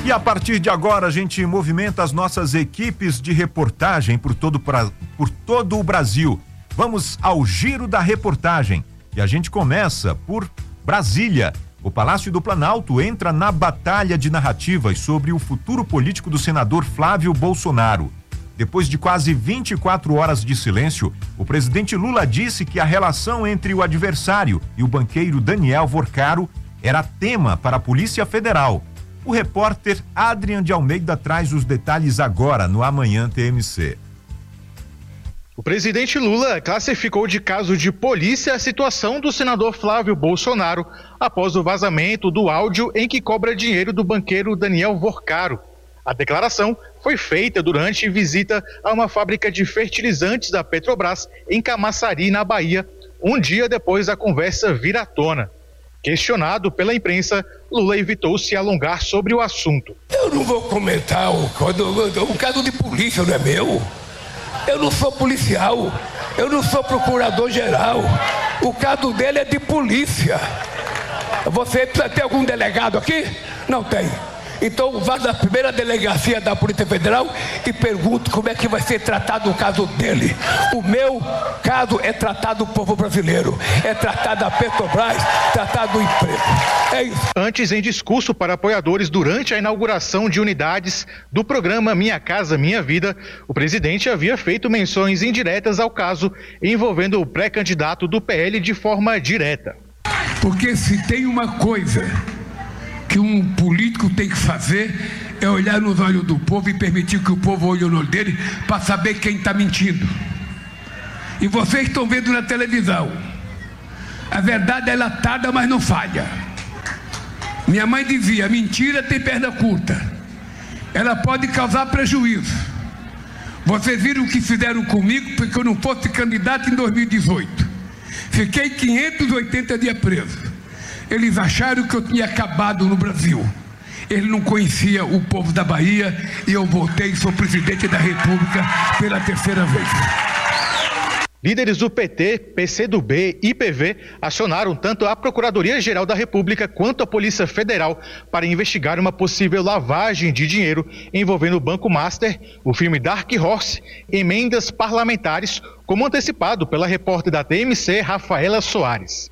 E a partir de agora a gente movimenta as nossas equipes de reportagem por todo o Brasil. Vamos ao giro da reportagem e a gente começa por Brasília. O Palácio do Planalto entra na batalha de narrativas sobre o futuro político do senador Flávio Bolsonaro. Depois de quase 24 horas de silêncio, o presidente Lula disse que a relação entre o adversário e o banqueiro Daniel Vorcaro era tema para a Polícia Federal. O repórter Adrian de Almeida traz os detalhes agora no Amanhã TMC. O presidente Lula classificou de caso de polícia a situação do senador Flávio Bolsonaro após o vazamento do áudio em que cobra dinheiro do banqueiro Daniel Vorcaro. A declaração foi feita durante visita a uma fábrica de fertilizantes da Petrobras em Camaçari, na Bahia, um dia depois da conversa vir à tona. Questionado pela imprensa, Lula evitou se alongar sobre o assunto. Eu não vou comentar o caso de polícia, não é meu. Eu não sou policial, eu não sou procurador-geral. O caso dele é de polícia. Você precisa ter algum delegado aqui? Não tem. Então vá na primeira delegacia da Polícia Federal e pergunte como é que vai ser tratado o caso dele. O meu caso é tratado do povo brasileiro, é tratado da Petrobras, tratado do emprego. É isso. Antes, em discurso para apoiadores durante a inauguração de unidades do programa Minha Casa Minha Vida, o presidente havia feito menções indiretas ao caso envolvendo o pré-candidato do PL de forma direta. Porque se tem uma coisa que um político tem que fazer é olhar nos olhos do povo e permitir que o povo olhe no olho dele para saber quem está mentindo. E vocês estão vendo na televisão. A verdade é latada, mas não falha. Minha mãe dizia, mentira tem perna curta. Ela pode causar prejuízo. Vocês viram o que fizeram comigo porque eu não fosse candidato em 2018. Fiquei 580 dias preso. Eles acharam que eu tinha acabado no Brasil. Ele não conhecia o povo da Bahia e eu voltei e sou presidente da República pela terceira vez. Líderes do PT, PCdoB e PV acionaram tanto a Procuradoria-Geral da República quanto a Polícia Federal para investigar uma possível lavagem de dinheiro envolvendo o Banco Master, o filme Dark Horse, emendas parlamentares, como antecipado pela repórter da TMC, Rafaela Soares.